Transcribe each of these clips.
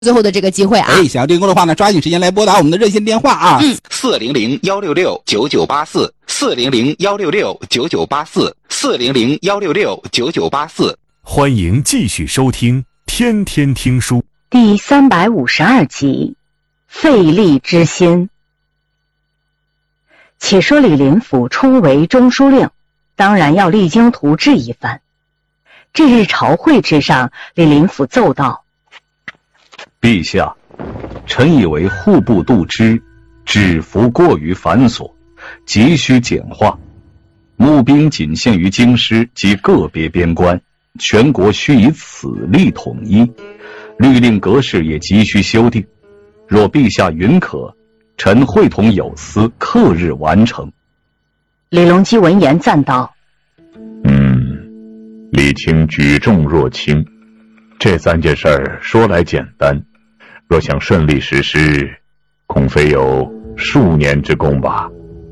最后的这个机会啊！ 想要订购的话呢，抓紧时间来拨打我们的热线电话啊 ，400-166-9984，400-166-9984，400-166-9984。 欢迎继续收听天天听书第352集，费力之心。且说李林甫初为中书令，当然要励精图治一番。这日朝会之上，李林甫奏道： 陛下，臣以为户部度支制服过于繁琐，急需简化。募兵仅限于京师及个别边关，全国需以此例统一。律令格式也急需修订。若陛下允可，臣会同有司，刻日完成。 李隆基闻言赞道： 李卿举重若轻，这3件事儿说来简单，若想顺利实施，恐非有数年之功吧。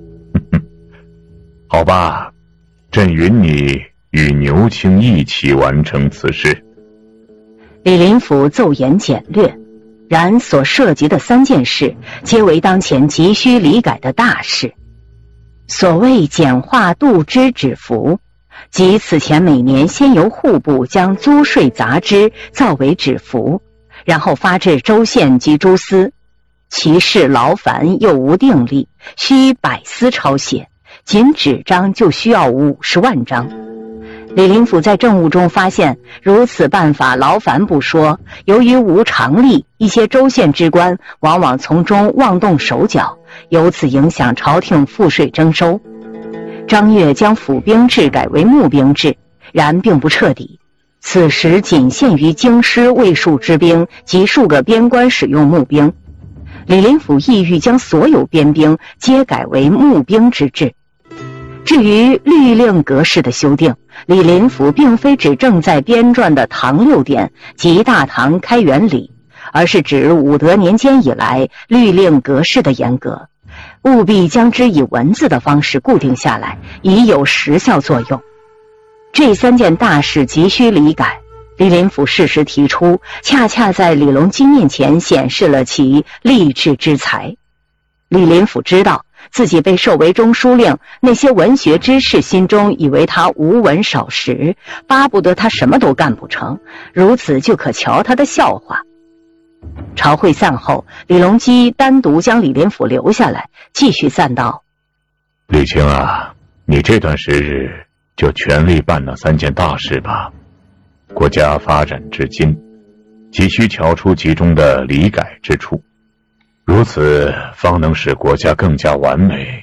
好吧，朕允你与牛卿一起完成此事。 李林甫奏言简略，然所涉及的3件事，皆为当前急需理改的大事。所谓简化度支指服，即此前每年先由户部将租税杂支造为纸符，然后发至州县及诸司，其事劳烦又无定力，需百司抄写，仅纸张就需要50万张。李林甫在政务中发现，如此办法劳烦不说，由于无常例，一些州县之官往往从中妄动手脚，由此影响朝廷赋税征收。张悦将府兵制改为募兵制，然并不彻底。此时仅限于京师卫戍之兵及数个边关使用募兵。李林甫意欲将所有边兵皆改为募兵之制。至于律令格式的修订，李林甫并非指正在编撰的唐6典及大唐开元礼，而是指武德年间以来律令格式的严格，务必将之以文字的方式固定下来，以有时效作用。这3件大事急需理改，李林甫适时提出，恰恰在李隆基面前显示了其立志之才。李林甫知道自己被授为中书令，那些文学之士心中以为他无文少识，巴不得他什么都干不成，如此就可瞧他的笑话。朝会散后，李隆基单独将李林甫留下来，继续赞道： 李卿啊，你这段时日就全力办那3件大事吧。国家发展至今，急需瞧出其中的理改之处，如此方能使国家更加完美。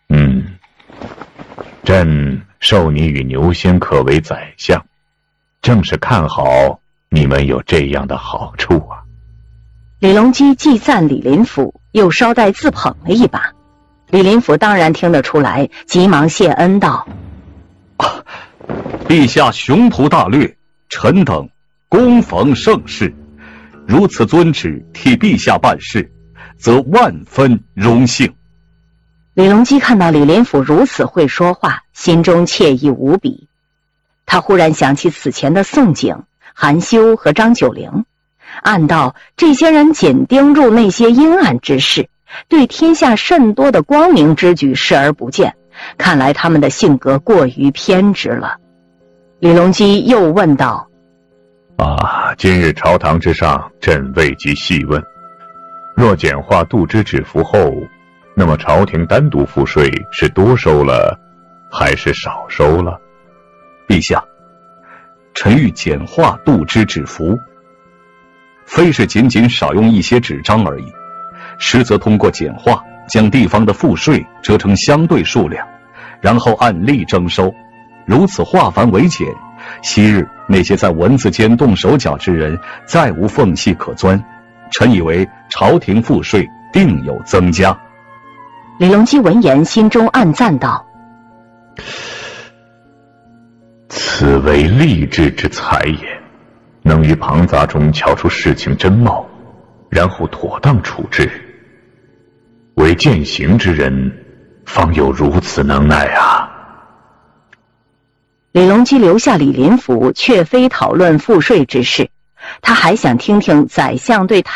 朕授你与牛仙客为宰相，正是看好你们有这样的好处啊。 李隆基既赞李林甫，又捎带自捧了一把。李林甫当然听得出来，急忙谢恩道： 陛下雄图大略，臣等恭逢盛世，如此遵旨替陛下办事，则万分荣幸。 李隆基看到李林甫如此会说话，心中惬意无比。他忽然想起此前的宋璟、韩休和张九龄，暗道这些人紧盯住那些阴暗之事，对天下甚多的光明之举视而不见，看来他们的性格过于偏执了。李隆基又问道： 今日朝堂之上，朕未及细问，若简化度支指符后，那么朝廷单独赋税是多收了还是少收了？ 陛下，臣欲简化度支指符，非是仅仅少用一些纸张而已，实则通过简化将地方的赋税折成相对数量，然后按例征收，如此化繁为简，昔日那些在文字间动手脚之人再无缝隙可钻，臣以为朝廷赋税定有增加。 李隆基闻言，心中暗赞道： 此为立志之才也，能于庞杂中瞧出事情真貌，然后妥当处置。为践行之人，方有如此能耐啊。 李隆基留下李林甫，却非讨论赋税之事， 他还想听听宰相对